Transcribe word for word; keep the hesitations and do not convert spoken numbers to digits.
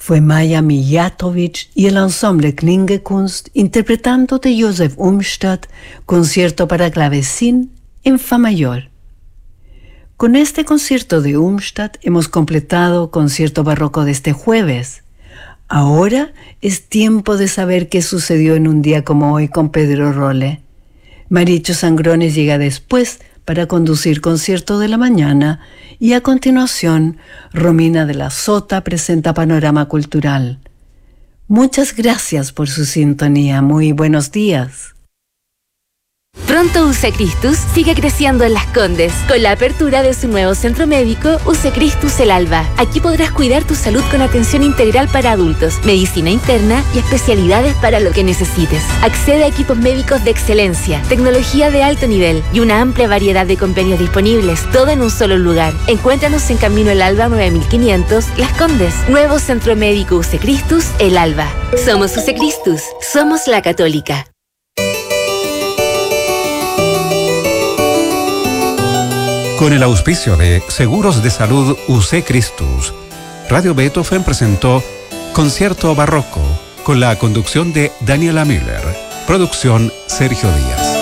Fue Maja Mijatovic y el ensemble Klingekunst interpretando de Josef Umstatt, concierto para clavecín en fa mayor. Con este concierto de Umstatt hemos completado concierto barroco de este jueves. Ahora es tiempo de saber qué sucedió en un día como hoy con Pedro Rolle. Maricho Sangrones llega después para conducir concierto de la mañana y a continuación Romina de la Sota presenta Panorama Cultural. Muchas gracias por su sintonía. Muy buenos días. Pronto U C Christus sigue creciendo en Las Condes con la apertura de su nuevo centro médico U C Christus El Alba. Aquí podrás cuidar tu salud con atención integral para adultos, medicina interna y especialidades para lo que necesites. Accede a equipos médicos de excelencia, tecnología de alto nivel y una amplia variedad de convenios disponibles, todo en un solo lugar. Encuéntranos en Camino El Alba nueve mil quinientos, Las Condes. Nuevo centro médico U C Christus El Alba. Somos U C Christus, somos la Católica. Con el auspicio de Seguros de Salud U C Christus, Radio Beethoven presentó Concierto Barroco con la conducción de Daniela Müller. Producción Sergio Díaz.